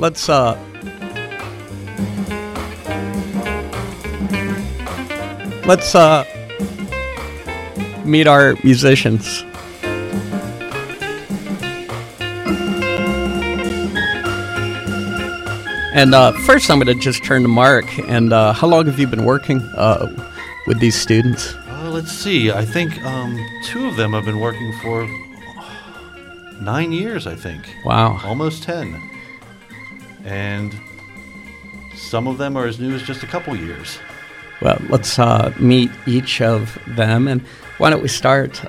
let's meet our musicians. And first, I'm going to just turn to Mark. And how long have you been working with these students? Let's see. I think 2 of them have been working for 9 years, I think. Wow. Almost 10. And some of them are as new as just a couple years. Well, let's meet each of them. And why don't we start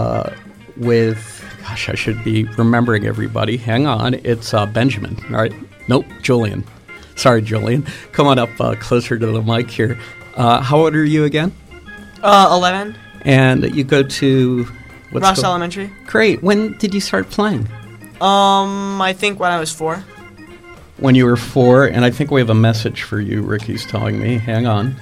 with, gosh, I should be remembering everybody. Hang on. It's Benjamin, all right? Nope, Julian. Sorry, Julian. Come on up closer to the mic here. How old are you again? 11. And you go to... Ross Elementary. Great. When did you start playing? I think when I was 4. When you were 4, and I think we have a message for you, Ricky's telling me. Hang on.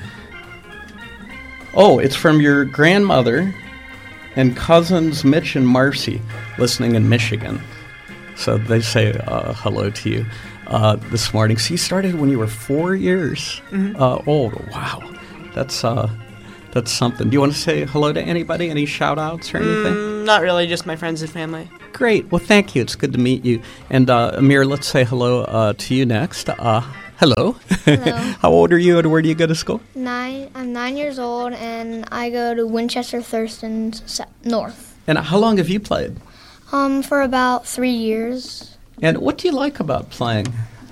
Oh, it's from your grandmother and cousins Mitch and Marcy listening in Michigan. So they say hello to you this morning. So you started when you were 4 years old. Wow. That's something. Do you want to say hello to anybody? Any shout-outs or anything? Not really, just my friends and family. Great. Well, thank you. It's good to meet you. And Amir, let's say hello to you next. Hello. Hello. How old are you and where do you go to school? 9. I'm 9 years old and I go to Winchester Thurston North. And how long have you played? For about 3 years. And what do you like about playing?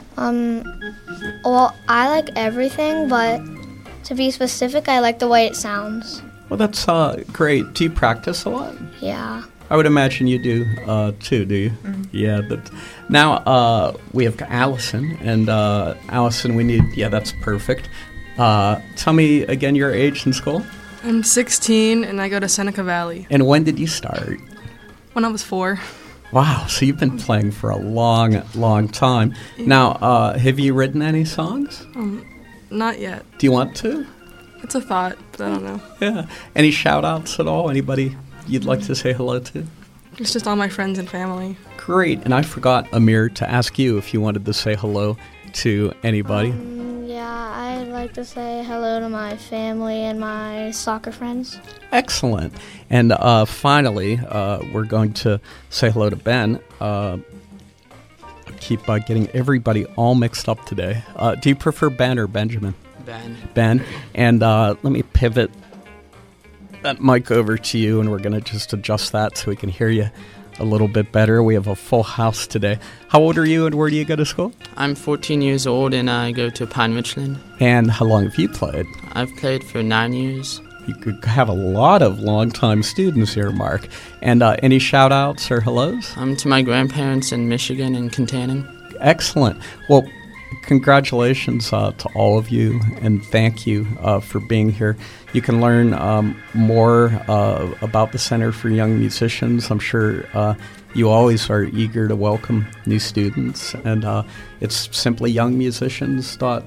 Well, I like everything, but to be specific, I like the way it sounds. Well, that's great. Do you practice a lot? Yeah. I would imagine you do too, do you? Mm-hmm. Yeah. Now we have Allison, and Allison, we need, that's perfect. Tell me again your age in school. I'm 16, and I go to Seneca Valley. And when did you start? When I was 4. Wow, so you've been playing for a long, long time. Yeah. Now, have you written any songs? Not yet. Do you want to? It's a thought, but I don't know. Yeah. Any shout-outs at all? Anybody you'd like to say hello to? It's just all my friends and family. Great. And I forgot, Amir, to ask you if you wanted to say hello to anybody. Yeah, I'd like to say hello to my family and my soccer friends. Excellent. And finally, we're going to say hello to Ben. I keep getting everybody all mixed up today. Do you prefer Ben or Benjamin? Ben. And let me pivot that mic over to you, and we're going to just adjust that so we can hear you a little bit better. We have a full house today. How old are you, and where do you go to school? I'm 14 years old, and I go to Pine Richland. And how long have you played? I've played for 9 years. You could have a lot of long-time students here, Mark. And any shout-outs or hellos? To my grandparents in Michigan and Contaning. Excellent. Well, congratulations to all of you, and thank you for being here. You can learn more about the Center for Young Musicians. I'm sure you always are eager to welcome new students, and it's simply youngmusicians.org.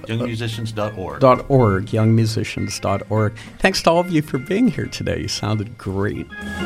Youngmusicians.org. Thanks to all of you for being here today. You sounded great.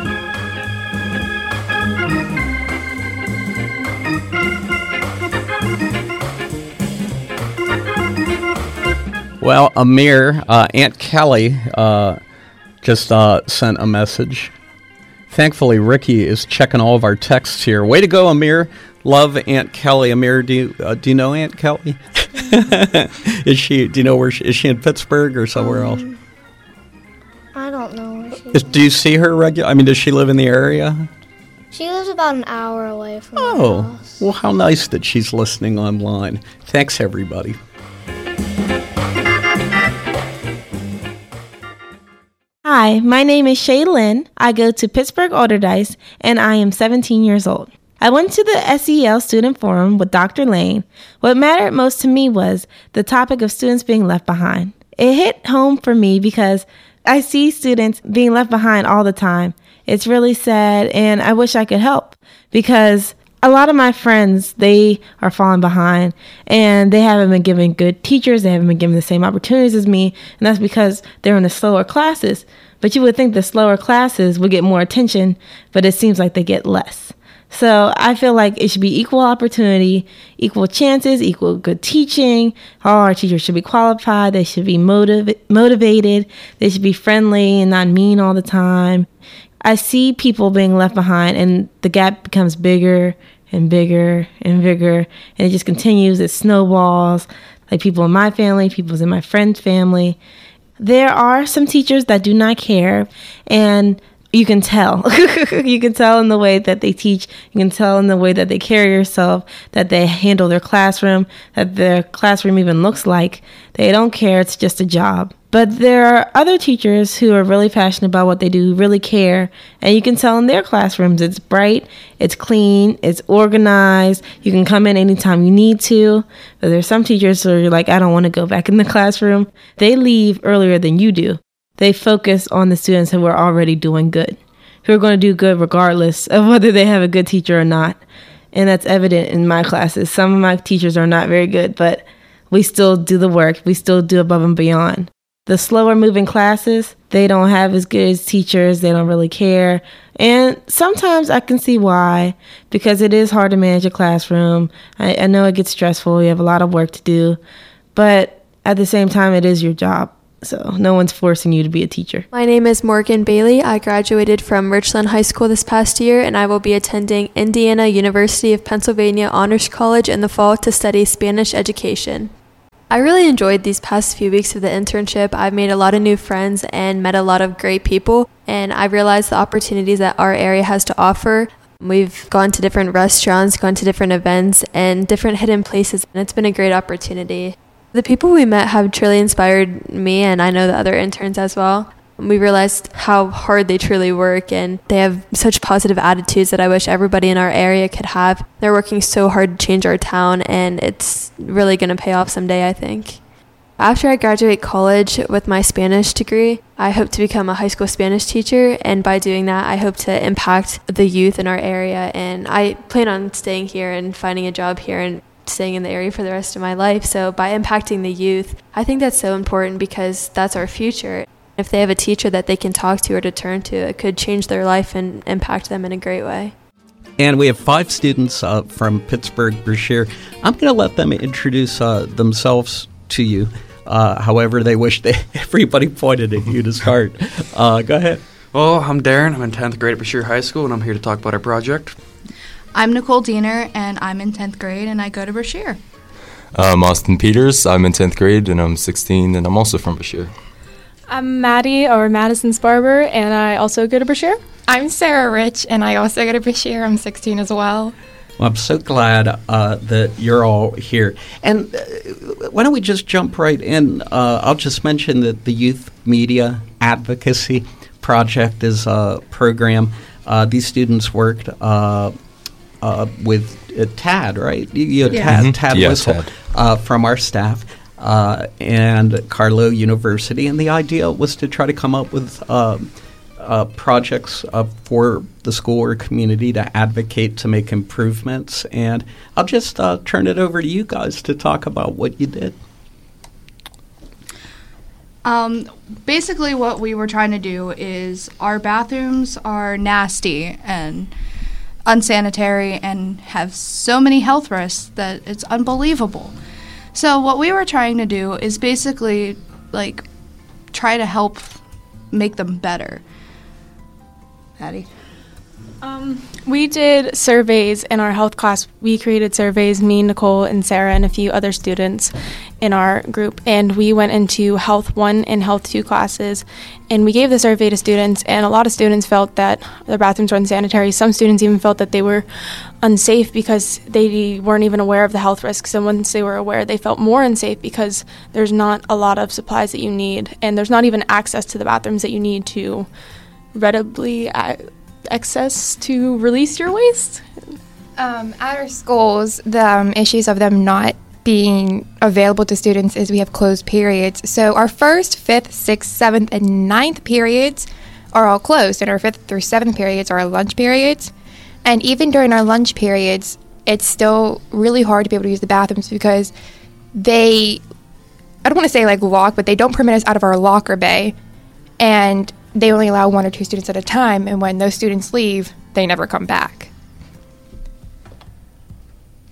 Well, Amir, Aunt Kelly just sent a message. Thankfully, Ricky is checking all of our texts here. Way to go, Amir. Love Aunt Kelly. Amir, do you know Aunt Kelly? Is she? Do you know where? Is she in Pittsburgh or somewhere else? I don't know where she is. Do you see her regular? I mean, does she live in the area? She lives about an hour away from my house. Well, how nice that she's listening online. Thanks, everybody. Hi, my name is Shay Lynn. I go to Pittsburgh Alderdice, and I am 17 years old. I went to the SEL Student Forum with Dr. Lane. What mattered most to me was the topic of students being left behind. It hit home for me because I see students being left behind all the time. It's really sad, and I wish I could help because a lot of my friends, they are falling behind, and they haven't been given good teachers. They haven't been given the same opportunities as me, and that's because they're in the slower classes. But you would think the slower classes would get more attention, but it seems like they get less. So I feel like it should be equal opportunity, equal chances, equal good teaching. All our teachers should be qualified. They should be motivated. They should be friendly and not mean all the time. I see people being left behind, and the gap becomes bigger and bigger and bigger, and it just continues. It snowballs, like people in my family, people in my friend's family. There are some teachers that do not care, and you can tell. You can tell in the way that they teach. You can tell in the way that they carry yourself, that they handle their classroom, that their classroom even looks like. They don't care. It's just a job. But there are other teachers who are really passionate about what they do, really care, and you can tell in their classrooms. It's bright, it's clean, it's organized. You can come in anytime you need to. But there's some teachers who are like, I don't want to go back in the classroom. They leave earlier than you do. They focus on the students who are already doing good, who are going to do good regardless of whether they have a good teacher or not. And that's evident in my classes. Some of my teachers are not very good, but we still do the work. We still do above and beyond. The slower moving classes, they don't have as good as teachers. They don't really care. And sometimes I can see why, because it is hard to manage a classroom. I know it gets stressful. You have a lot of work to do. But at the same time, it is your job. So no one's forcing you to be a teacher. My name is Morgan Bailey. I graduated from Richland High School this past year, and I will be attending Indiana University of Pennsylvania Honors College in the fall to study Spanish education. I really enjoyed these past few weeks of the internship. I've made a lot of new friends and met a lot of great people, and I realized the opportunities that our area has to offer. We've gone to different restaurants, gone to different events, and different hidden places, and it's been a great opportunity. The people we met have truly inspired me, and I know the other interns as well. We realized how hard they truly work, and they have such positive attitudes that I wish everybody in our area could have. They're working so hard to change our town, and it's really going to pay off someday, I think. After I graduate college with my Spanish degree, I hope to become a high school Spanish teacher, and by doing that, I hope to impact the youth in our area, and I plan on staying here and finding a job here and staying in the area for the rest of my life. So by impacting the youth, I think that's so important because that's our future. If they have a teacher that they can talk to or to turn to, it could change their life and impact them in a great way. And we have 5 students from Pittsburgh-Brashear. I'm going to let them introduce themselves to you, however they wish. Everybody pointed at you to start. Go ahead. Well, I'm Darren. I'm in 10th grade at Brashear High School, and I'm here to talk about our project. I'm Nicole Diener, and I'm in 10th grade, and I go to Brashear. I'm Austin Peters. I'm in 10th grade, and I'm 16, and I'm also from Brashear. I'm Maddie, or Madison Sparber, and I also go to Brashear. I'm Sarah Rich, and I also go to Brashear. I'm 16 as well. Well, I'm so glad that you're all here. And why don't we just jump right in? I'll just mention that the Youth Media Advocacy Project is a program. These students worked with TAD, right? You had Yeah. TAD Yeah, Whistle TAD. from our staff. And Carlow University, and the idea was to try to come up with projects for the school or community to advocate to make improvements. And I'll just turn it over to you guys to talk about what you did. Basically what we were trying to do is our bathrooms are nasty and unsanitary and have so many health risks that it's unbelievable. So what we were trying to do is basically try to help make them better. Patty? We did surveys in our health class. We created surveys, me, Nicole, and Sarah, and a few other students in our group. And we went into Health 1 and Health 2 classes, and we gave the survey to students, and a lot of students felt that their bathrooms were unsanitary. Some students even felt that they were unsafe because they weren't even aware of the health risks. And once they were aware, they felt more unsafe because there's not a lot of supplies that you need, and there's not even access to the bathrooms that you need to readily access to release your waste. At our schools, the issues of them not being available to students is we have closed periods. So our 1st, 5th, 6th, 7th, and 9th periods are all closed, and our 5th through 7th periods are our lunch periods. And even during our lunch periods, it's still really hard to be able to use the bathrooms because I don't want to say lock, but they don't permit us out of our locker bay, and they only allow 1 or 2 students at a time, and when those students leave, they never come back.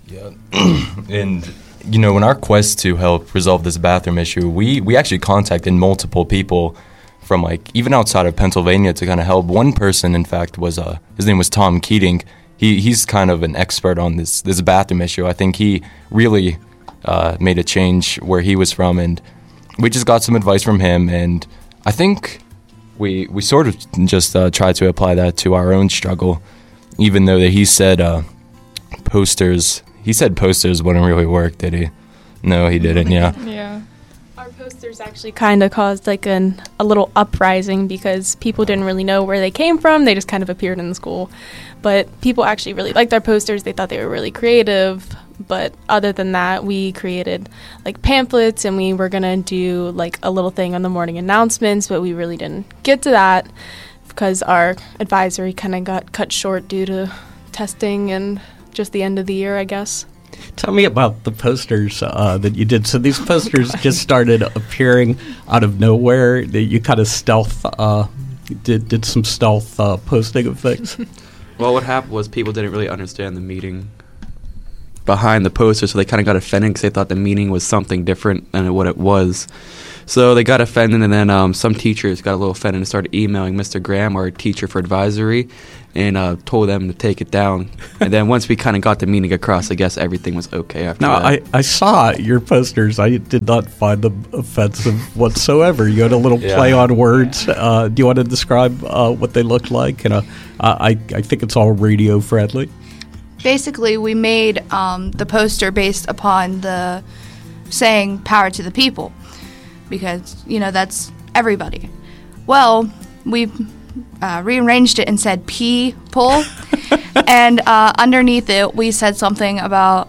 Yeah. And, you know, in our quest to help resolve this bathroom issue, we actually contacted multiple people from, like, even outside of Pennsylvania to kind of help. One person, in fact, was his name was Tom Keating. He's kind of an expert on this bathroom issue. I think he really made a change where he was from, and we just got some advice from him, and I think we sort of just tried to apply that to our own struggle, even though that he said posters wouldn't really work, did he? No, he didn't, yeah. Yeah. Our posters actually kind of caused like a little uprising because people didn't really know where they came from. They just kind of appeared in the school. But people actually really liked our posters. They thought they were really creative. But other than that, we created like pamphlets, and we were going to do like a little thing on the morning announcements, but we really didn't get to that because our advisory kind of got cut short due to testing and just the end of the year, I guess. Tell me about the posters that you did. So these posters just started appearing out of nowhere. You kind of did some stealth posting of things. Well, what happened was people didn't really understand the meaning behind the poster, so they kind of got offended because they thought the meaning was something different than what it was. So they got offended, and then some teachers got a little offended and started emailing Mr. Graham, our teacher for advisory, and told them to take it down. And then once we kind of got the meaning across, I guess everything was okay after that. Now, I saw your posters. I did not find them offensive whatsoever. You had a little play on words. Do you want to describe what they looked like? And I think it's all radio friendly. Basically, we made the poster based upon the saying "power to the people," because, you know, that's everybody. Well, we rearranged it and said "people," and underneath it, we said something about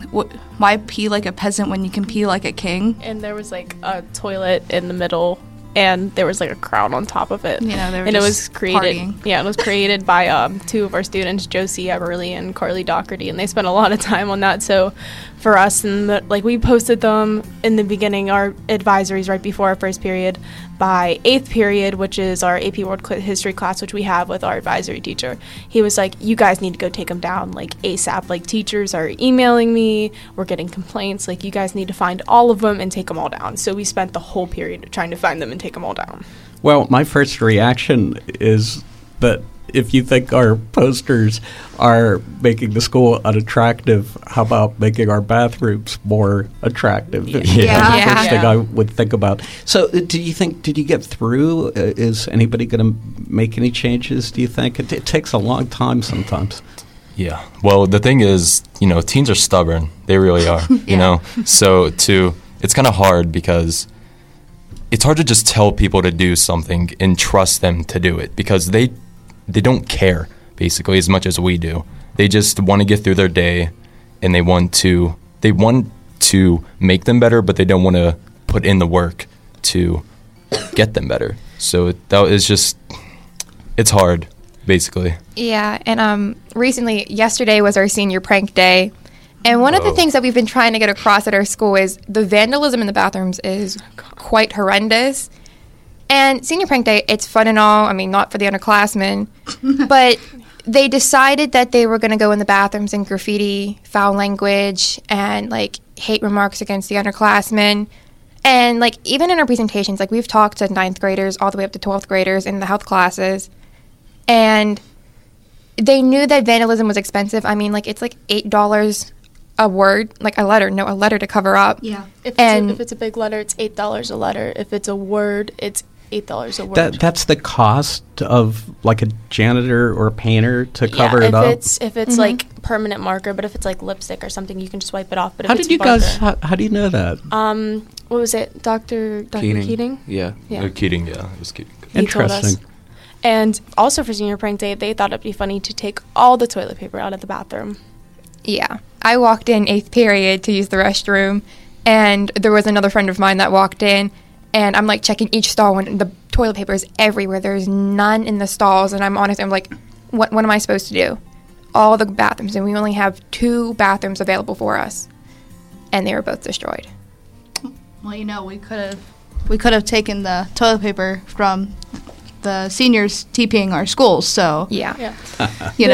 why pee like a peasant when you can pee like a king. And there was like a toilet in the middle, and there was like a crown on top of it. You know, they were and just it was created. partying. Yeah, it was created by two of our students, Josie Everly and Carly Doherty, and they spent a lot of time on that. So, for us, we posted them in the beginning, our advisories right before our first period. By 8th period, which is our AP World History class, which we have with our advisory teacher, he was like, "You guys need to go take them down like ASAP. Like, teachers are emailing me, we're getting complaints. Like, you guys need to find all of them and take them all down." So we spent the whole period trying to find them and take them all down. Well, my first reaction is that if you think our posters are making the school unattractive, how about making our bathrooms more attractive? Yeah. That's the first thing I would think about. So did you get through? Is anybody going to make any changes, do you think? It takes a long time sometimes. Yeah. Well, the thing is, you know, teens are stubborn. They really are, you know. So it's kind of hard because it's hard to just tell people to do something and trust them to do it because they don't care, basically, as much as we do. They just want to get through their day, and they want to make them better, but they don't want to put in the work to get them better. So that is just, it's hard, basically. Yeah, and recently, yesterday was our senior prank day. And one of the things that we've been trying to get across at our school is the vandalism in the bathrooms is quite horrendous. And senior prank day, it's fun and all. I mean, not for the underclassmen. But they decided that they were going to go in the bathrooms and graffiti, foul language, and, like, hate remarks against the underclassmen. And, like, even in our presentations, like, we've talked to 9th graders all the way up to 12th graders in the health classes. And they knew that vandalism was expensive. I mean, like, it's like $8 a word, like a letter to cover up. Yeah. If it's a big letter, it's $8 a letter. If it's a word, it's $8 a word. That's the cost of like a janitor or a painter to cover it up? If it's like permanent marker, but if it's like lipstick or something, you can just wipe it off. But how do you know that? What was it, Dr. Keating? Yeah. Keating, yeah. It was Keating. Interesting. And also for senior prank day, they thought it'd be funny to take all the toilet paper out of the bathroom. Yeah. I walked in 8th period to use the restroom, and there was another friend of mine that walked in, and I'm, like, checking each stall, and the toilet paper is everywhere. There's none in the stalls, and I'm like, what am I supposed to do? All the bathrooms, and we only have 2 bathrooms available for us, and they were both destroyed. Well, you know, we could have taken the toilet paper from the seniors TPing our schools, so yeah. you know.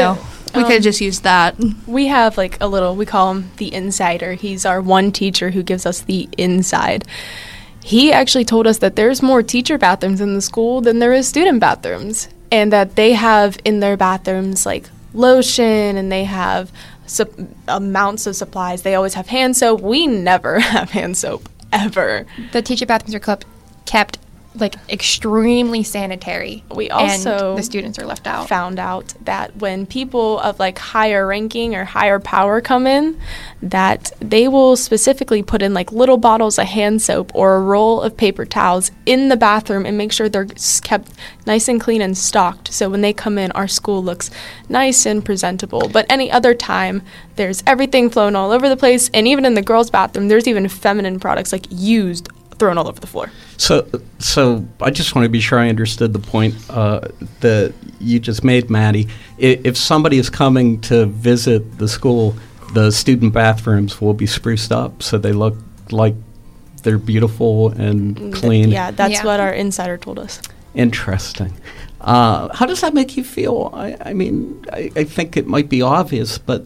We could have just used that. We have like a little, we call him the insider. He's our one teacher who gives us the inside. He actually told us that there's more teacher bathrooms in the school than there is student bathrooms, and that they have in their bathrooms like lotion, and they have amounts of supplies. They always have hand soap. We never have hand soap, ever. The teacher bathrooms are kept like extremely sanitary. We also and the students are left out. Found out that when people of like higher ranking or higher power come in, that they will specifically put in like little bottles of hand soap or a roll of paper towels in the bathroom and make sure they're kept nice and clean and stocked. So when they come in, our school looks nice and presentable. But any other time, there's everything flown all over the place. And even in the girls' bathroom, there's even feminine products like used thrown all over the floor. So I just want to be sure I understood the point that you just made, Maddie. If somebody is coming to visit the school, the student bathrooms will be spruced up so they look like they're beautiful and clean. That's what our insider told us. Interesting. How does that make you feel? I mean, I think it might be obvious, but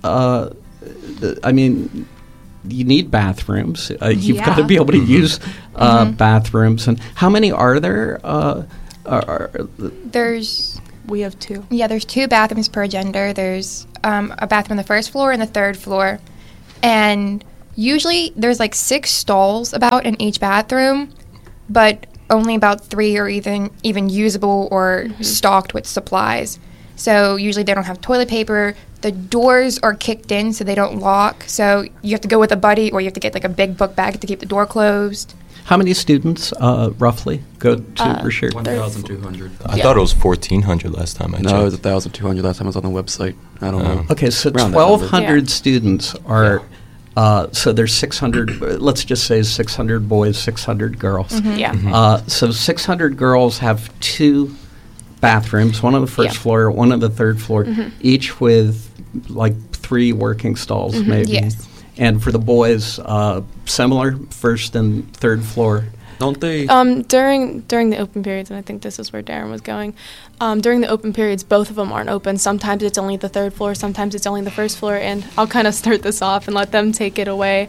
I mean, you need bathrooms. You've got to be able to use bathrooms. And how many are there? We have 2. Yeah, there's 2 bathrooms per gender. There's a bathroom on the first floor and the third floor. And usually there's like 6 stalls about in each bathroom, but only about 3 are even usable or stocked with supplies. So usually they don't have toilet paper. The doors are kicked in so they don't lock. So you have to go with a buddy, or you have to get like a big book bag to keep the door closed. How many students roughly go to Brashear? 1,200. I thought it was 1,400 last time I checked. No, it was 1,200 last time I was on the website. I don't know. Okay, so Around 1,200 students are, so there's 600, let's just say 600 boys, 600 girls. So 600 girls have 2 bathrooms, one on the first floor, one on the third floor, each with like 3 working stalls maybe. Yes. And for the boys, similar, first and third floor. Don't they? During the open periods, and I think this is where Darren was going, during the open periods, both of them aren't open. Sometimes it's only the third floor, sometimes it's only the first floor, and I'll kind of start this off and let them take it away.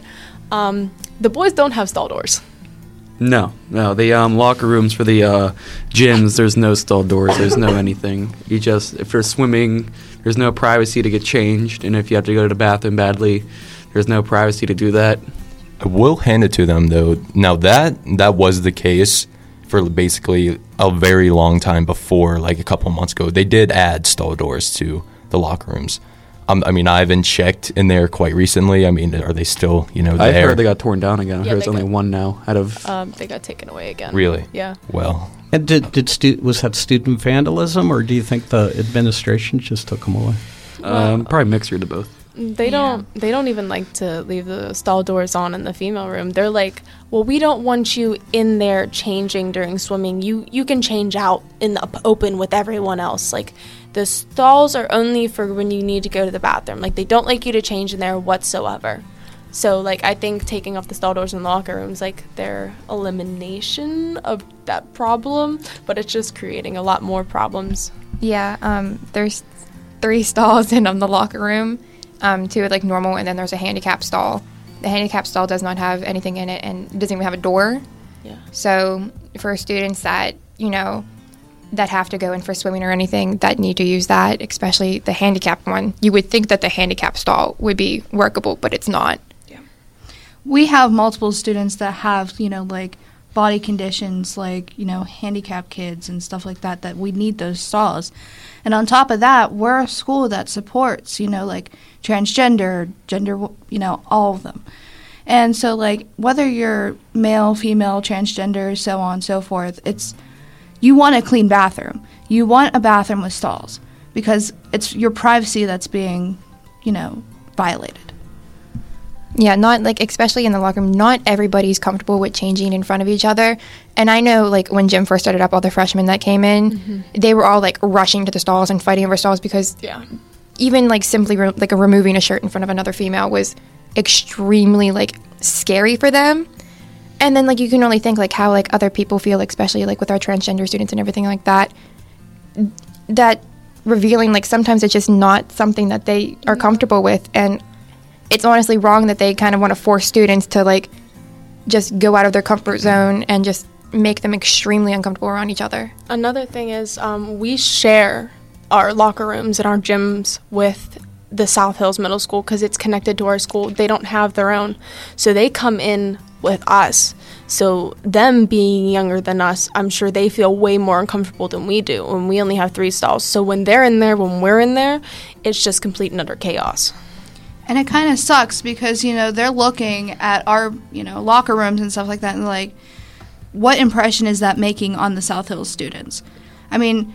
The boys don't have stall doors. No. The locker rooms for the gyms, there's no stall doors. There's no anything. If you're swimming, there's no privacy to get changed. And if you have to go to the bathroom badly, there's no privacy to do that. I will hand it to them, though. Now, that was the case for basically a very long time before, like a couple months ago. They did add stall doors to the locker rooms. I mean, I haven't checked in there quite recently. I mean, are they still, there? I heard they got torn down again. I heard there's only one now out of... They got taken away again. Really? Yeah. Well... And was that student vandalism, or do you think the administration just took them away? Probably mixture of both. They don't even like to leave the stall doors on in the female room. They're like, well, we don't want you in there changing during swimming. You can change out in the open with everyone else. Like, the stalls are only for when you need to go to the bathroom. Like, they don't like you to change in there whatsoever. So, like, I think taking off the stall doors in the locker rooms, like, their elimination of that problem, but it's just creating a lot more problems. Yeah, there's 3 stalls in the locker room. 2 are like normal, and then there's a handicap stall. The handicap stall does not have anything in it and doesn't even have a door. Yeah. So for students that, that have to go in for swimming or anything that need to use that, especially the handicapped one, you would think that the handicap stall would be workable, but it's not. Yeah. We have multiple students that have, like body conditions, like, handicapped kids and stuff like that we need those stalls. And on top of that, we're a school that supports, like transgender, gender, all of them. And so, like, whether you're male, female, transgender, so on and so forth, you want a clean bathroom. You want a bathroom with stalls because it's your privacy that's being, violated. Yeah, not like, especially in the locker room, not everybody's comfortable with changing in front of each other. And I know, like, when gym first started up, all the freshmen that came in, they were all, like, rushing to the stalls and fighting over stalls because even, like, simply, removing a shirt in front of another female was extremely, like, scary for them. And then, like, you can only think, like, how, like, other people feel, especially, like, with our transgender students and everything like that, that revealing, like, sometimes it's just not something that they are comfortable with. And it's honestly wrong that they kind of want to force students to, like, just go out of their comfort zone and just make them extremely uncomfortable around each other. Another thing is we share our locker rooms and our gyms with the South Hills Middle School because it's connected to our school. They don't have their own. So they come in with us. So them being younger than us, I'm sure they feel way more uncomfortable than we do when we only have 3 stalls. So when they're in there, when we're in there, it's just complete and utter chaos. And it kind of sucks because, you know, they're looking at our, you know, locker rooms and stuff like that and like, what impression is that making on the South Hills students? I mean,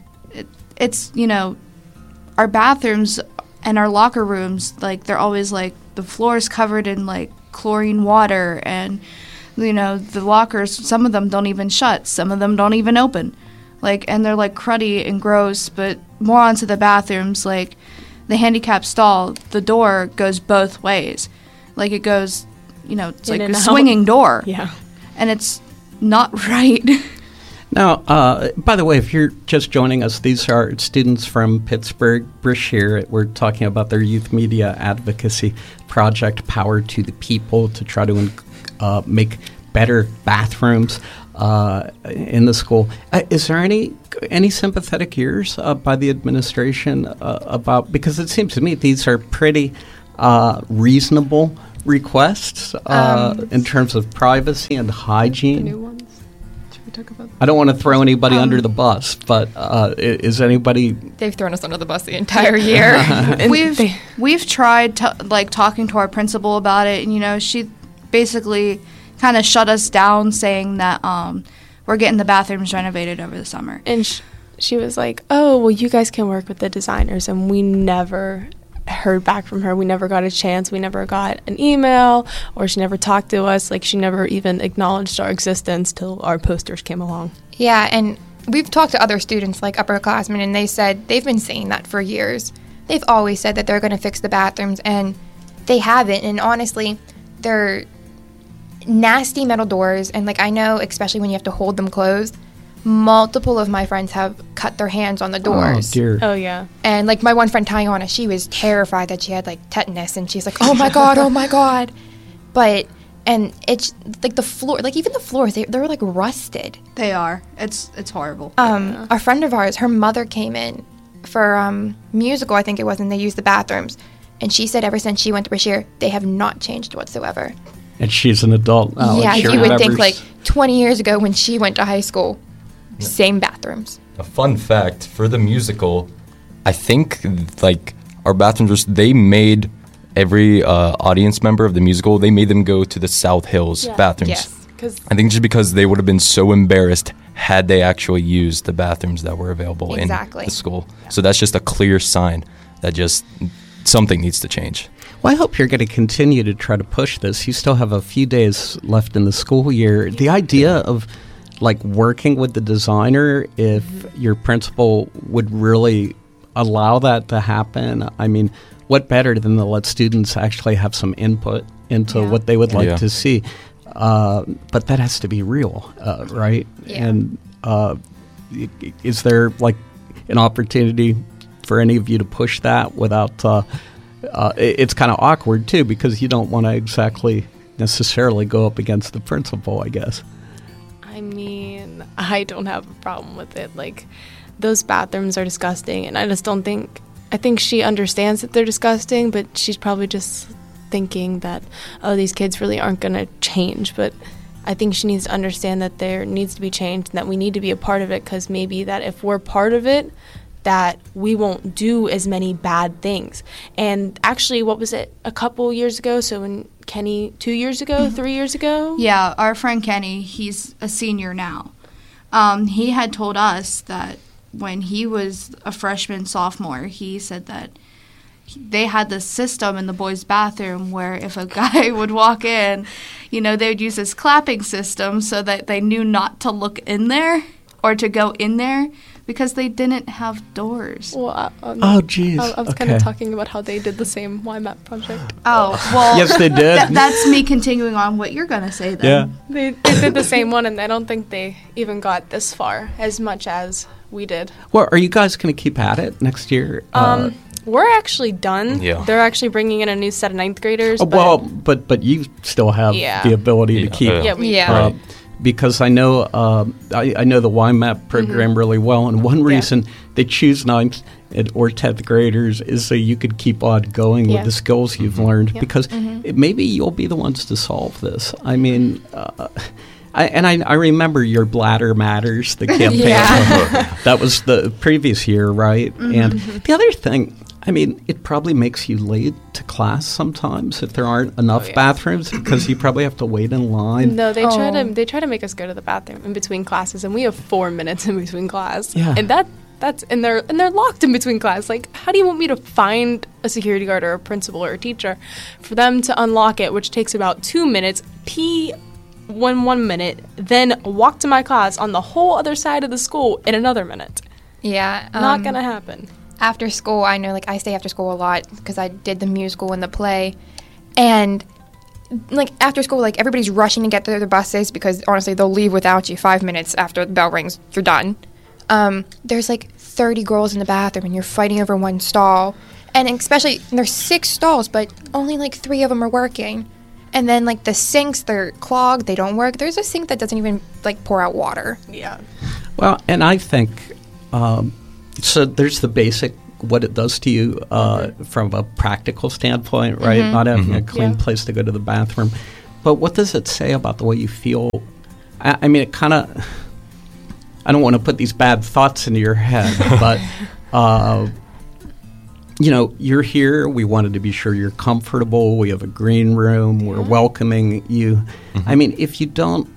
it's, you know, our bathrooms and our locker rooms, like, they're always, like, the floor's covered in, like, chlorine water and, you know, the lockers, some of them don't even shut. Some of them don't even open. Like, and they're, like, cruddy and gross. But more onto the bathrooms, like, the handicap stall, the door goes both ways. Like, it goes, you know, it's In like and a out. swinging door. Yeah. And it's not right. Now, by the way, if you're just joining us, these are students from Pittsburgh, Brashear. We're talking about their youth media advocacy project, Power to the People, to try to make better bathrooms in the school. Is there any sympathetic ears by the administration about, because it seems to me these are pretty reasonable requests in terms of privacy and hygiene? The new ones. Should we talk about? I don't want to throw anybody under the bus, but is anybody? They've thrown us under the bus the entire year. We've tried talking to our principal about it, and you know, she basically kind of shut us down, saying that we're getting the bathrooms renovated over the summer. And she was like, "Oh, well, you guys can work with the designers," and we never heard back from her. We never got a chance. We never got an email, or she never talked to us. Like, she never even acknowledged our existence till our posters came along. Yeah, and we've talked to other students, like upperclassmen, and they said they've been saying that for years. They've always said that they're going to fix the bathrooms, and they haven't. And honestly, they're nasty metal doors, and like, I know, especially when you have to hold them closed, multiple of my friends have cut their hands on the doors. Oh, dear. Oh, yeah. And like, my one friend Tiana, she was terrified that she had like tetanus, and she's like, oh my god. But, and it's like the floor, like even the floors, they're like rusted. They are. It's horrible. A friend of ours, her mother came in for musical, I think it was, and they used the bathrooms, and she said ever since she went to Brashear, they have not changed whatsoever. And she's an adult now. Yeah, She you would think remembers. like 20 years ago when she went to high school, same bathrooms. A fun fact for the musical, I think like our bathrooms, they made every audience member of the musical, they made them go to the South Hills bathrooms. Yes, 'cause I think just because they would have been so embarrassed had they actually used the bathrooms that were available in the school. So that's just a clear sign that just something needs to change. Well, I hope you're going to continue to try to push this. You still have a few days left in the school year. The idea of like working with the designer, if your principal would really allow that to happen, I mean, what better than to let students actually have some input into what they would like to see? But that has to be real, right? Yeah. And is there like an opportunity for any of you to push that without... it's kind of awkward, too, because you don't want to exactly necessarily go up against the principal, I guess. I mean, I don't have a problem with it. Like, those bathrooms are disgusting, and I just don't think... I think she understands that they're disgusting, but she's probably just thinking that, oh, these kids really aren't going to change. But I think she needs to understand that there needs to be change and that we need to be a part of it, because maybe that if we're part of it, that we won't do as many bad things. And actually, what was it, a couple years ago? So when Kenny, 2 years ago, 3 years ago? Yeah, our friend Kenny, he's a senior now. He had told us that when he was a freshman, sophomore, he said that they had this system in the boys' bathroom where if a guy would walk in, you know, they would use this clapping system so that they knew not to look in there or to go in there, because they didn't have doors. Well, oh, geez. I was kind of talking about how they did the same YMAP project. Oh, well. Yes, they did. That's me continuing on what you're going to say then. Yeah. They did the same one, and I don't think they even got this far as much as we did. Well, are you guys going to keep at it next year? We're actually done. Yeah. They're actually bringing in a new set of ninth graders. But you still have the ability to keep. Because I know I know the YMAP program really well, and one reason they choose ninth or 10th graders is so you could keep on going with the skills you've learned, because maybe you'll be the ones to solve this. I mean, I remember your Bladder Matters, the campaign. That was the previous year, right? And the other thing, I mean, it probably makes you late to class sometimes if there aren't enough bathrooms, because you probably have to wait in line. No, they try to make us go to the bathroom in between classes, and we have 4 minutes in between class. Yeah. And they're locked in between class. Like, how do you want me to find a security guard or a principal or a teacher for them to unlock it, which takes about 2 minutes, pee 1 minute, then walk to my class on the whole other side of the school in another minute? Yeah. Not gonna happen. After school, I know, like, I stay after school a lot because I did the musical and the play. And, like, after school, like, everybody's rushing to get to their buses because, honestly, they'll leave without you 5 minutes after the bell rings. You're done. There's, like, 30 girls in the bathroom, and you're fighting over one stall. And especially, there's 6 stalls, but only, like, 3 of them are working. And then, like, the sinks, they're clogged. They don't work. There's a sink that doesn't even, like, pour out water. Yeah. Well, and I think... so there's the basic, what it does to you from a practical standpoint, right? Not having a clean place to go to the bathroom. But what does it say about the way you feel? I mean, it kind of... I don't want to put these bad thoughts into your head, but, you know, you're here. We wanted to be sure you're comfortable. We have a green room. We're welcoming you. I mean, if you don't...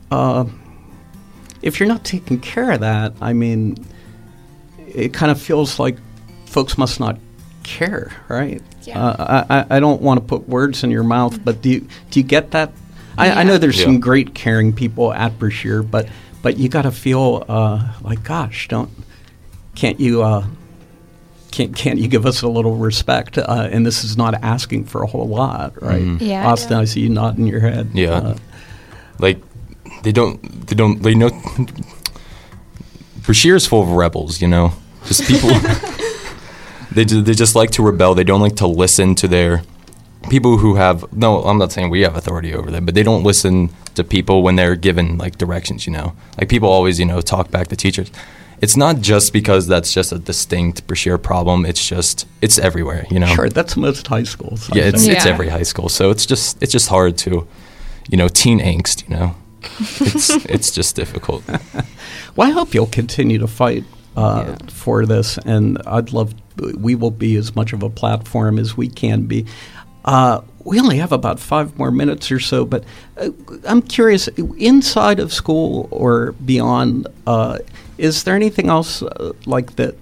if you're not taking care of that, I mean... it kind of feels like folks must not care, right? Yeah. I don't want to put words in your mouth, but do you get that? I know there's some great caring people at Brashear, but you got to feel like, gosh, can't you give us a little respect? And this is not asking for a whole lot, right? Yeah. Austin, I see you nodding your head. Yeah. Like they know. Brashear is full of rebels, you know. Just people, they just like to rebel. They don't like to listen to their people who have, no, I'm not saying we have authority over them, but they don't listen to people when they're given, like, directions, you know. Like, people always, you know, talk back to teachers. It's not just because that's just a distinct Brashear problem. It's everywhere, you know. Sure, that's most high schools. Yeah, it's every high school. So it's just hard to, you know, teen angst, you know. It's just difficult. Well, I hope you'll continue to fight for this, and we will be as much of a platform as we can be. We only have about 5 more minutes or so, but I'm curious, inside of school or beyond, is there anything else like that,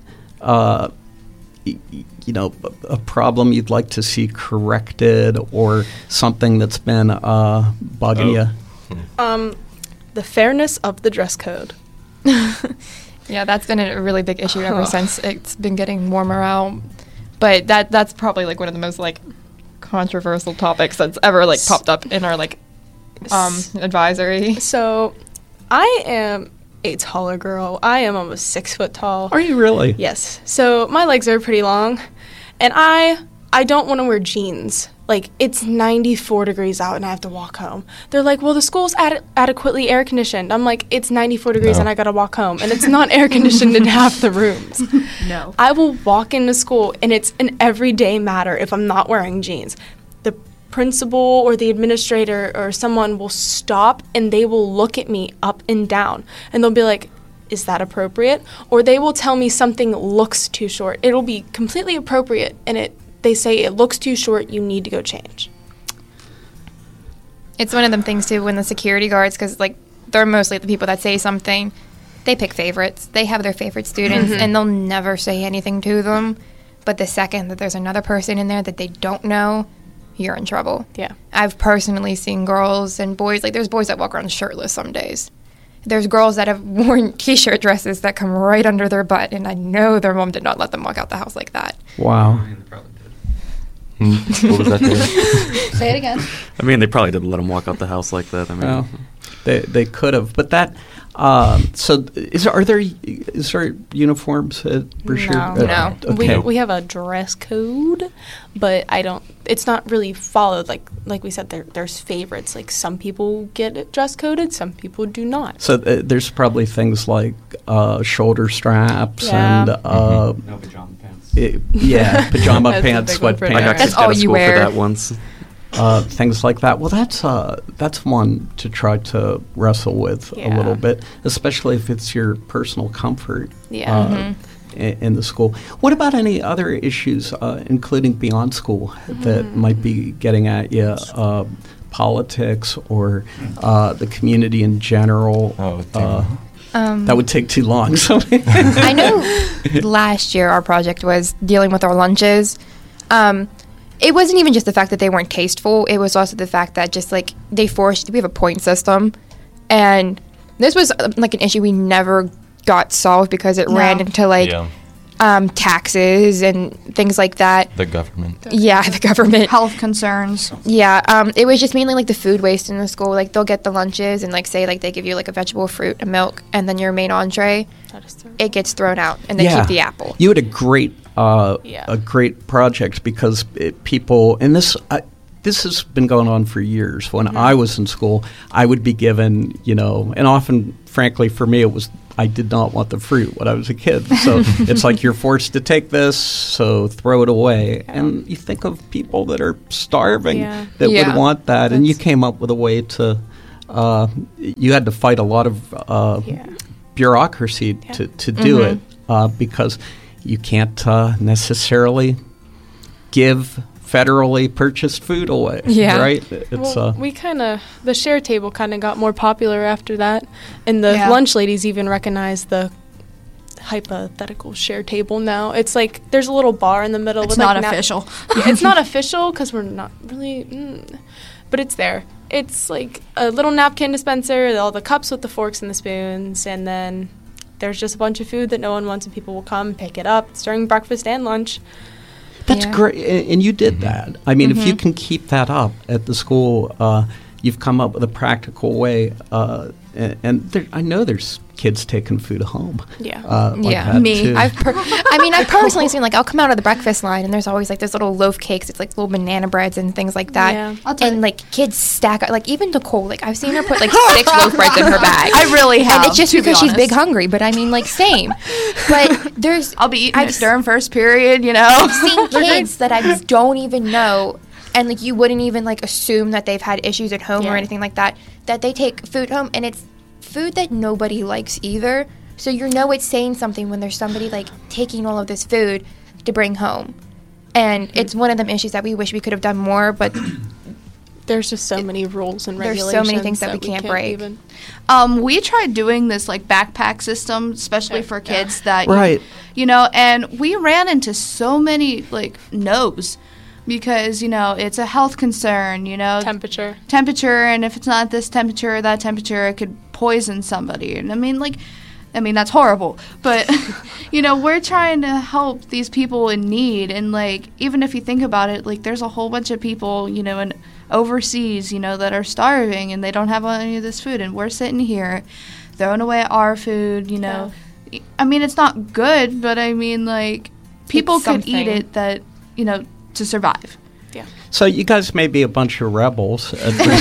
you know, a problem you'd like to see corrected, or something that's been bugging you? The fairness of the dress code. Yeah, that's been a really big issue ever since it's been getting warmer out. But that's probably, like, one of the most, like, controversial topics that's ever, like, popped up in our, like, advisory. So I am a taller girl. I am almost 6 foot tall. Are you really? Yes. So my legs are pretty long, and I don't want to wear jeans. Like, it's 94 degrees out and I have to walk home. They're like, well, the school's adequately air conditioned. I'm like, it's 94 degrees and I got to walk home. And it's not air conditioned in half the rooms. No. I will walk into school, and it's an everyday matter if I'm not wearing jeans. The principal or the administrator or someone will stop, and they will look at me up and down. And they'll be like, is that appropriate? Or they will tell me something looks too short. It'll be completely appropriate, and they say it looks too short, you need to go change. It's one of them things, too, when the security guards, because, like, they're mostly the people that say something, they pick favorites. They have their favorite students, and they'll never say anything to them. But the second that there's another person in there that they don't know, you're in trouble. Yeah. I've personally seen girls and boys, like, there's boys that walk around shirtless some days. There's girls that have worn T-shirt dresses that come right under their butt, and I know their mom did not let them walk out the house like that. Wow. What was that there? Say it again. I mean, they probably didn't let him walk out the house like that. I mean, well, they could have, but that So is there uniforms at Brashear? No. Okay. We have a dress code, but it's not really followed. Like we said, there's favorites. Like some people get it dress coded, some people do not. So there's probably things like shoulder straps and no pajama pants. Pajama That's pants, a big one for sweatpants. I got That's kicked out all of you school wear. for that once. Things like that. Well, that's one to try to wrestle with a Yeah. little bit, especially if it's your personal comfort. Yeah. In the school. What about any other issues, including beyond school, that might be getting at you? Politics or the community in general? That would take too long. So I know last year our project was dealing with our lunches. It wasn't even just the fact that they weren't tasteful. It was also the fact that just like we have a point system. And this was like an issue we never got solved because it ran into taxes and things like that. The government. The government. Health concerns. Yeah, it was just mainly like the food waste in the school. Like they'll get the lunches and like say like they give you like a vegetable, fruit, and milk, and then your main entree, it gets thrown out, and they keep the apple. You had a great project because people, and this has been going on for years. When I was in school, I would be given, and often, frankly, for me, it was I did not want the fruit when I was a kid. So it's like you're forced to take this, so throw it away. And you think of people that are starving that would want that, and you came up with a way to. You had to fight a lot of bureaucracy to do it because you can't necessarily give federally purchased food away, right? It's the share table kind of got more popular after that, and the lunch ladies even recognize the hypothetical share table now. It's like there's a little bar in the middle. It's with not like official. It's not official because we're not really, but it's there. It's like a little napkin dispenser, all the cups with the forks and the spoons, and then there's just a bunch of food that no one wants, and people will come pick it up. It's during breakfast and lunch. That's great, and you did that. I mean, if you can keep that up at the school, you've come up with a practical way. And I know there's kids taking food home. Me. Too. I've personally seen I'll come out of the breakfast line and there's always those little loaf cakes. It's like little banana breads and things like that. Yeah. And kids stack even Nicole. I've seen her put 6 loaf breads in her bag. I really have. And it's just because she's big hungry. But I mean, same. But I'll be eating it during first period. I've seen kids that I don't even know. And you wouldn't even assume that they've had issues at home or anything like that. That they take food home, and it's food that nobody likes either. So it's saying something when there's somebody taking all of this food to bring home, and it's one of them issues that we wish we could have done more. But there's just so many rules and regulations. There's so many things that we can't break. Even. We tried doing this backpack system, especially for kids that right. And we ran into so many no's. Because, it's a health concern, Temperature, and if it's not this temperature or that temperature, it could poison somebody. And I mean, that's horrible. But, we're trying to help these people in need. And, even if you think about it, there's a whole bunch of people, in overseas, that are starving and they don't have any of this food. And we're sitting here throwing away our food, I mean, it's not good, but I mean, people could eat it that, to survive. Yeah. So you guys may be a bunch of rebels,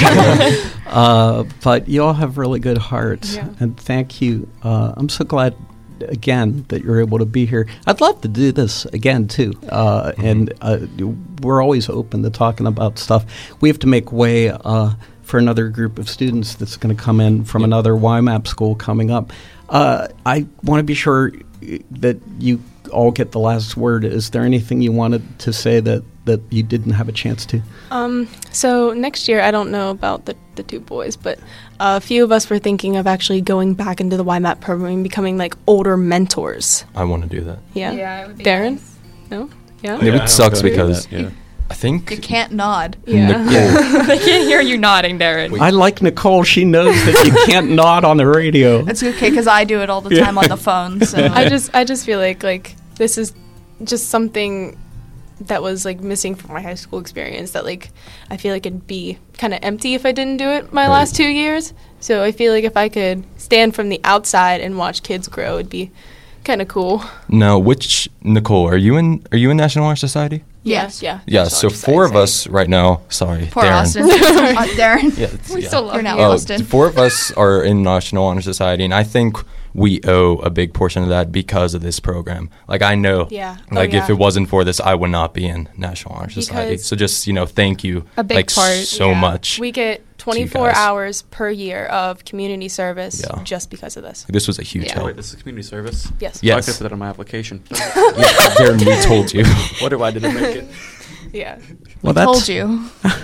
but you all have really good hearts. Yeah. And thank you. I'm so glad, again, that you're able to be here. I'd love to do this again, too. And we're always open to talking about stuff. We have to make way for another group of students that's going to come in from another YMAP school coming up. I want to be sure that you all get the last word. Is there anything you wanted to say that you didn't have a chance to? So next year, I don't know about the two boys, but a few of us were thinking of actually going back into the YMAP program and becoming older mentors. I want to do that. Yeah. It would be Darren? Nice. No? Yeah? It sucks because I think you can't nod. Yeah. They can't hear you nodding, Darren. I like Nicole. She knows that you can't nod on the radio. It's okay because I do it all the time on the phone. So I just feel like this is just something that was like missing from my high school experience, that like I feel like it'd be kind of empty if I didn't do it my last 2 years. So I feel like if I could stand from the outside and watch kids grow, it'd be kind of cool. Now, Nicole, are you in National Honor Society? Yes. Yeah. Yeah, so 4 of us right now, sorry, Poor Darren. Austin. Darren. We still love you, Austin. 4 of us are in National Honor Society, and I think we owe a big portion of that because of this program. Like, I know, if it wasn't for this, I would not be in National Honor Society. So just, thank you a big part, so much. We get 24 hours per year of community service just because of this. This was a huge help. Wait, this is community service? Yes. I could put that on my application. Darren, we told you. What if I didn't make it? Yeah. Well, we told you.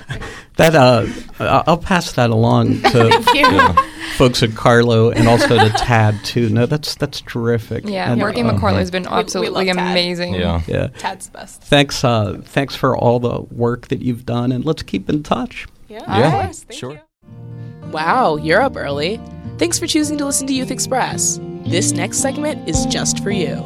I'll pass that along to folks at Carlo and also to Tad too. No, that's terrific. Yeah, and, working with Carlo has been absolutely amazing. Yeah. Tad's best. Thanks for all the work that you've done, and let's keep in touch. Yeah. Sure. Wow, you're up early. Thanks for choosing to listen to Youth Express. This next segment is just for you.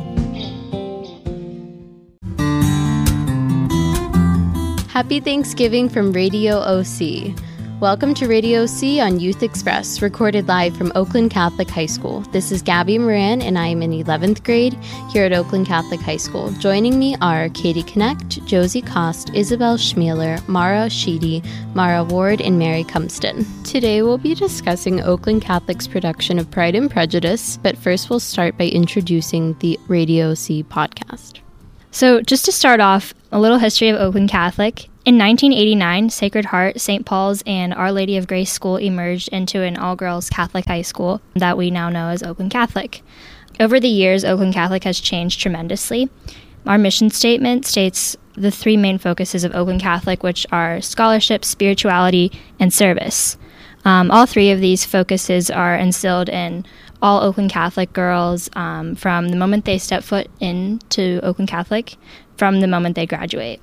Happy Thanksgiving from Radio OC. Welcome to Radio OC on Youth Express, recorded live from Oakland Catholic High School. This is Gabby Moran, and I am in 11th grade here at Oakland Catholic High School. Joining me are Katie Connect, Josie Cost, Isabel Schmealer, Mara Sheedy, Mara Ward, and Mary Cumston. Today we'll be discussing Oakland Catholic's production of Pride and Prejudice, but first we'll start by introducing the Radio OC podcast. So just to start off, a little history of Oakland Catholic. In 1989, Sacred Heart, St. Paul's, and Our Lady of Grace School emerged into an all-girls Catholic high school that we now know as Oakland Catholic. Over the years, Oakland Catholic has changed tremendously. Our mission statement states the 3 main focuses of Oakland Catholic, which are scholarship, spirituality, and service. All 3 of these focuses are instilled in all Oakland Catholic girls from the moment they step foot into Oakland Catholic, from the moment they graduate.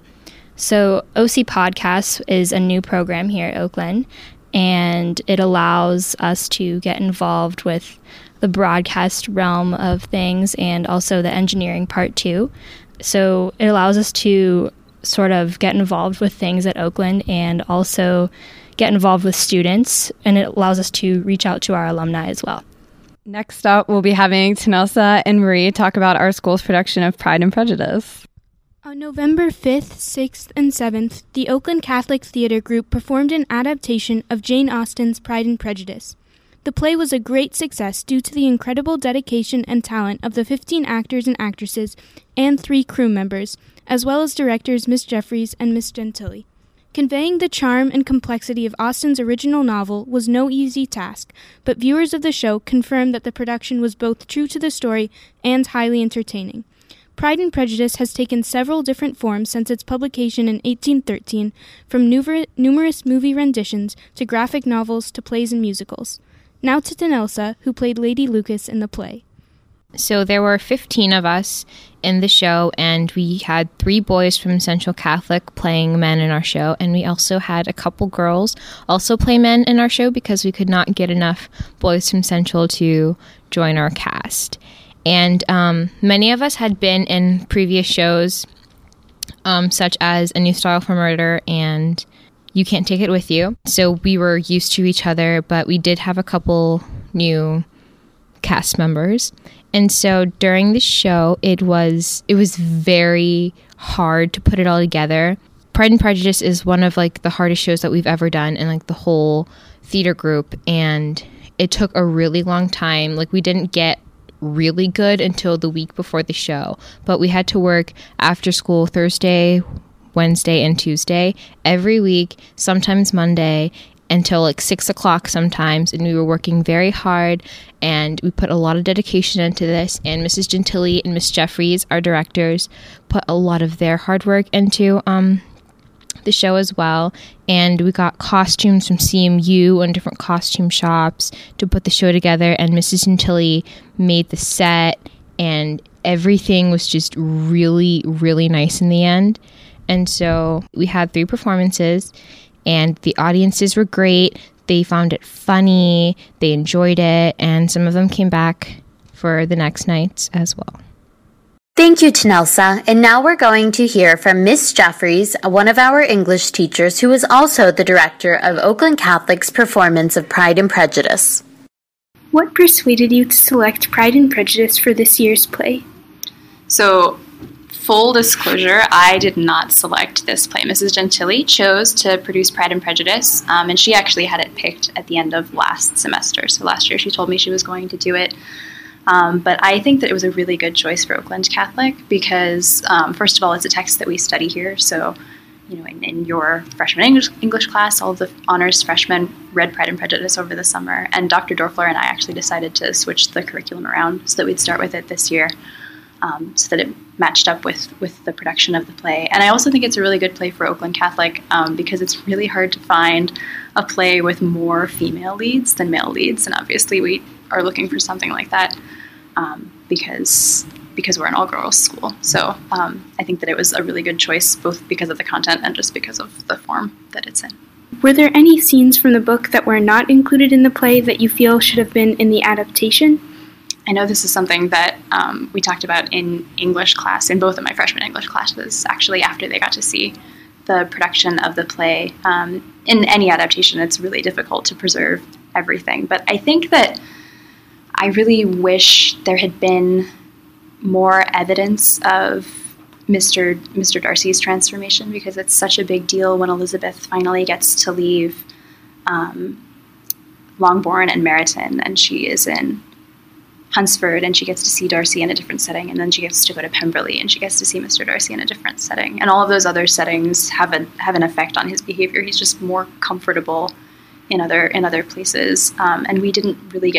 So OC Podcasts is a new program here at Oakland, and it allows us to get involved with the broadcast realm of things and also the engineering part too. So it allows us to sort of get involved with things at Oakland and also get involved with students, and it allows us to reach out to our alumni as well. Next up, we'll be having Tanelsa and Marie talk about our school's production of Pride and Prejudice. On November 5th, 6th, and 7th, the Oakland Catholic Theater Group performed an adaptation of Jane Austen's Pride and Prejudice. The play was a great success due to the incredible dedication and talent of the 15 actors and actresses and 3 crew members, as well as directors Miss Jeffries and Miss Gentili. Conveying the charm and complexity of Austen's original novel was no easy task, but viewers of the show confirmed that the production was both true to the story and highly entertaining. Pride and Prejudice has taken several different forms since its publication in 1813, from numerous movie renditions to graphic novels to plays and musicals. Now to Tanelsa, who played Lady Lucas in the play. So there were 15 of us in the show, and we had 3 boys from Central Catholic playing men in our show, and we also had a couple girls also play men in our show because we could not get enough boys from Central to join our cast. And many of us had been in previous shows, such as A New Style for Murder and You Can't Take It With You. So we were used to each other, but we did have a couple new cast members. And so during the show, it was very hard to put it all together. Pride and Prejudice is one of the hardest shows that we've ever done in the whole theater group, and it took a really long time. We didn't get really good until the week before the show, but we had to work after school Thursday, Wednesday, and Tuesday every week, sometimes Monday, until 6 o'clock sometimes, and we were working very hard, and we put a lot of dedication into this, and Mrs. Gentili and Miss Jeffries, our directors, put a lot of their hard work into the show as well, and we got costumes from CMU and different costume shops to put the show together, and Mrs. Gentili made the set, and everything was just really, really nice in the end. And so we had 3 performances, and the audiences were great. They found it funny, they enjoyed it, and some of them came back for the next nights as well. Thank you, Tanelsa. And now we're going to hear from Miss Jeffries, one of our English teachers who is also the director of Oakland Catholic's performance of Pride and Prejudice. What persuaded you to select Pride and Prejudice for this year's play? So, full disclosure, I did not select this play. Mrs. Gentili chose to produce Pride and Prejudice, and she actually had it picked at the end of last semester. So last year she told me she was going to do it. But I think that it was a really good choice for Oakland Catholic because, first of all, it's a text that we study here. So, in your freshman English class, all of the honors freshmen read Pride and Prejudice over the summer. And Dr. Dorfler and I actually decided to switch the curriculum around so that we'd start with it this year, so that it matched up with the production of the play. And I also think it's a really good play for Oakland Catholic because it's really hard to find a play with more female leads than male leads. And obviously we are looking for something like that because we're an all-girls school. So I think that it was a really good choice, both because of the content and just because of the form that it's in. Were there any scenes from the book that were not included in the play that you feel should have been in the adaptation? I know this is something that we talked about in English class, in both of my freshman English classes, actually, after they got to see the production of the play. In any adaptation, it's really difficult to preserve everything. But I think that I really wish there had been more evidence of Mr. Darcy's transformation, because it's such a big deal when Elizabeth finally gets to leave Longbourn and Meryton, and she is in Hunsford, and she gets to see Darcy in a different setting, and then she gets to go to Pemberley, and she gets to see Mr. Darcy in a different setting. And all of those other settings have an effect on his behavior. He's just more comfortable in other places, and we didn't really get